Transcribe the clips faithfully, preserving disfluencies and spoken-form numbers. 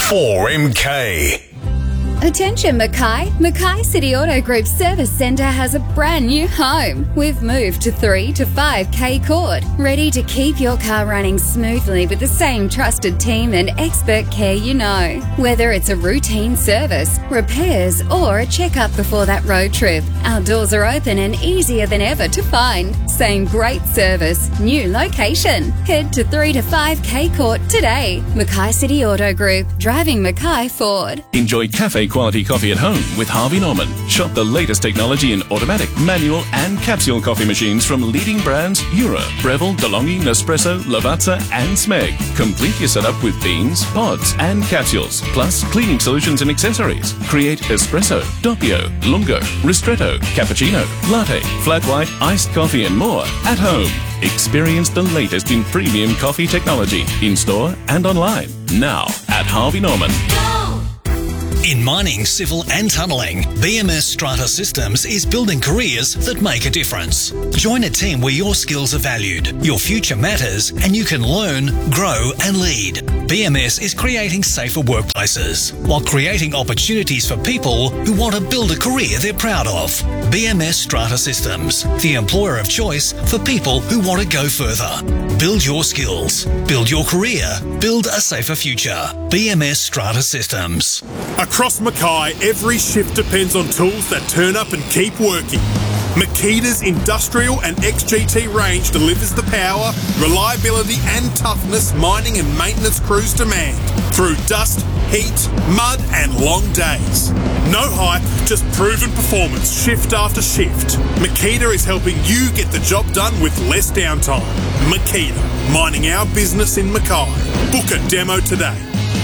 four M K. Attention Mackay, Mackay City Auto Group Service Centre has a brand new home. We've moved to three to five K Court, ready to keep your car running smoothly with the same trusted team and expert care you know. Whether it's a routine service, repairs or a checkup before that road trip, our doors are open and easier than ever to find. Same great service, new location. Head to three to five K Court today. Mackay City Auto Group, driving Mackay Ford. Enjoy cafe quality coffee at home with Harvey Norman. Shop the latest technology in automatic, manual and capsule coffee machines from leading brands Eura, Breville, DeLonghi, Nespresso, Lavazza and Smeg. Complete your setup with beans, pods and capsules, plus cleaning solutions and accessories. Create espresso, doppio, lungo, ristretto, cappuccino, latte, flat white, iced coffee and more at home. Experience the latest in premium coffee technology in store and online. Now at Harvey Norman. In mining, civil and tunnelling, B M S Strata Systems is building careers that make a difference. Join a team where your skills are valued, your future matters, and you can learn, grow and lead. B M S is creating safer workplaces while creating opportunities for people who want to build a career they're proud of. B M S Strata Systems, the employer of choice for people who want to go further. Build your skills, build your career, build a safer future. B M S Strata Systems. Across Mackay, every shift depends on tools that turn up and keep working. Makita's industrial and X G T range delivers the power, reliability and toughness mining and maintenance crews demand through dust, heat, mud and long days. No hype, just proven performance shift after shift. Makita is helping you get the job done with less downtime. Makita, mining our business in Mackay. Book a demo today.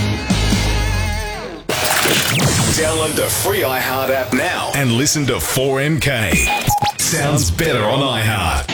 Download the free iHeart app now and listen to four M K. Sounds better on iHeart.